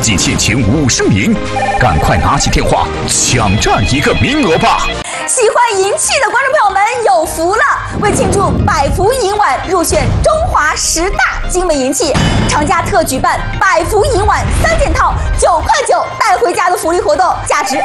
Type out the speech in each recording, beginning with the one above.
仅限前50名，赶快拿起电话抢占一个名额吧！ 喜欢银器的观众朋友们有福了！为庆祝百福银碗入选中华10大精美银器，厂家特举办百福银碗3件套9块9带回家的福利活动，价值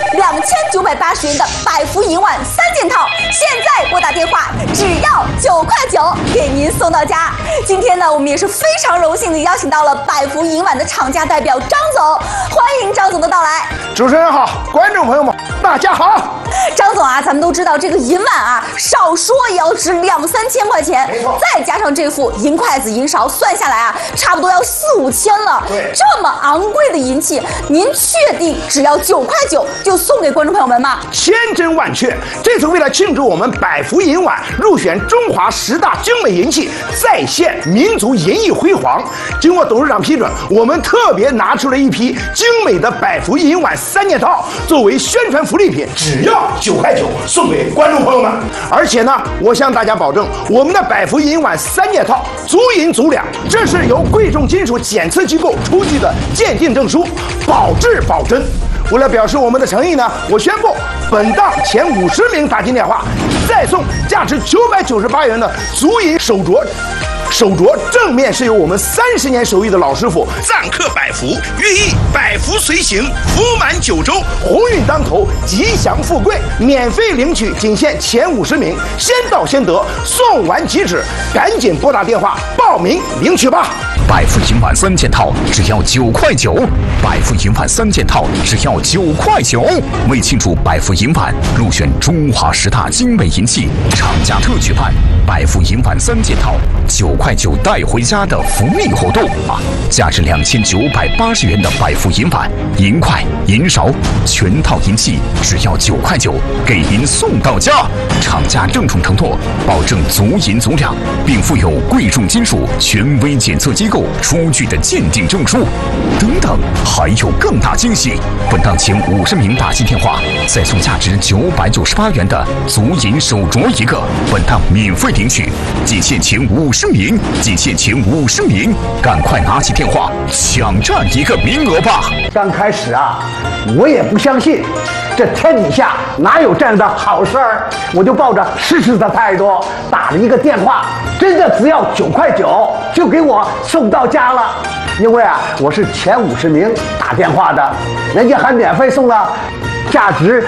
2980元的百福银碗3件套，现在拨打电话只要9块9，给您送到家。今天呢，我们也是非常荣幸的邀请到了百福银碗的厂家代表张总，欢迎张总的到来。 主持人好，观众朋友们大家好。 张总啊，咱们都知道这个银碗啊，少说也要值2、3千块钱，再加上这副银筷子、银勺，算下来啊，差不多要4、5千了。 对， 这么昂贵的银器，您确定只要9块9就送给观众朋友们吗？ 千真万确，这次为了庆祝我们百福银碗入选中华10大精美银器，再现民族银艺辉煌，经过董事长批准，我们特别拿出了一批精美的百福银碗3件套，作为宣传福利品，只要9块9送给观众朋友们。而且呢，我向大家保证，我们的百福银碗3件套足银足两，这是由贵重金属检测机构出具的鉴定证书，保质保真。为了表示我们的诚意呢，我宣布本档前50名打进电话，再送价值998元的足银手镯。手镯正面是由我们30年手艺的老师傅赞刻百福，寓意百福随行，福满9州， 鸿运当头，吉祥富贵。免费领取，仅限前50名，先到先得，送完即止，赶紧拨打电话报名领取吧。 百福银碗3件套只要9块9，百福银碗3件套只要9块9。为庆祝百福银碗入选中华10大精美银器，厂家特举办百福银碗3件套9块9带回家的福利活动啊！价值2980元的百福银碗、银筷、银勺，全套银器只要9块9，给您送到家。厂家郑重承诺，保证足银足两，并附有贵重金属权威检测机构出具的鉴定证书。等等，还有更大惊喜！本档前50名打进电话，再送价值998元的足银手镯一个，本档免费领取，仅限前50名，仅限前50名，赶快拿起电话抢占一个名额吧！ 刚开始啊，我也不相信，这天底下哪有这样的好事儿，我就抱着试试的态度打了一个电话，真的只要9块9就给我送到家了。因为啊，我是前50名打电话的，人家还免费送了价值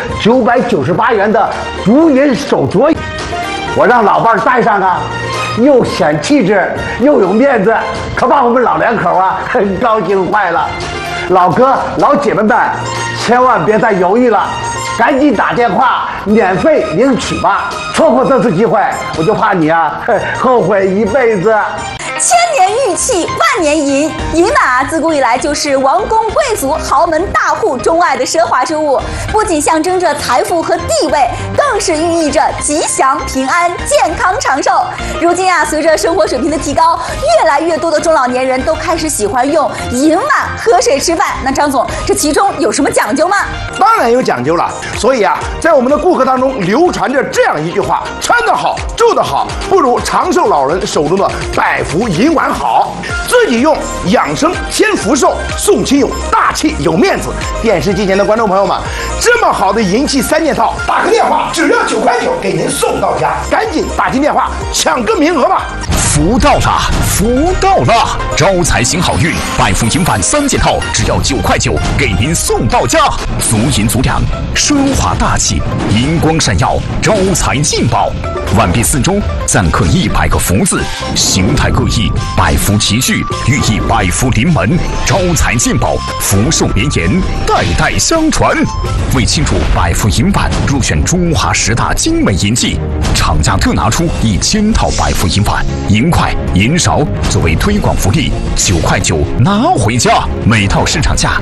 998元的足银手镯，我让老伴儿戴上啊，又显气质又有面子，可把我们老两口啊高兴坏了。老哥老姐们们，千万别再犹豫了，赶紧打电话免费领取吧！错过这次机会，我就怕你啊后悔一辈子。 千年玉器，万年银。银碗啊，自古以来就是王公贵族、豪门大户钟爱的奢华之物，不仅象征着财富和地位，更是寓意着吉祥、平安、健康、长寿。如今啊，随着生活水平的提高，越来越多的中老年人都开始喜欢用银碗喝水吃饭。那张总，这其中有什么讲究吗？ 当然有讲究了。所以啊，在我们的顾客当中流传着这样一句话：穿得好，住得好，不如长寿老人手中的百福银碗好。自己用养生添福寿，送亲友大气有面子。电视机前的观众朋友们，这么好的银器3件套，打个电话只要9块9，给您送到家，赶紧打进电话抢个名额吧。 福到了，福到了！招财行好运，百福银碗3件套只要9块9，给您送到家。足银足两，奢华大气，银光闪耀，招财进宝。碗壁4周錾刻100个福字，形态各异，百福齐聚，寓意百福临门，招财进宝，福寿绵延，代代相传。为庆祝百福银碗入选中华10大精美银器，厂家特拿出1000套百福银碗、银筷、银勺作为推广福利，9块9拿回家，每套市场价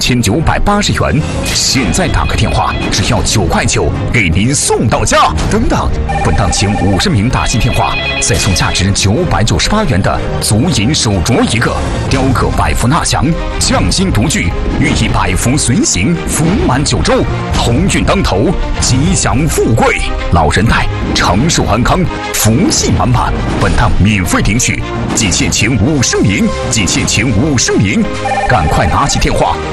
2980元，现在打个电话只要9块9，给您送到家。等等，本档前50名打进电话，再送价值998元的足银手镯一个，雕刻百福纳祥，匠心独具，寓意百福随行，福满9州，鸿运当头，吉祥富贵，老人戴长寿安康，福气满满。本档免费领取，仅限前50名，仅限前50名，赶快拿起电话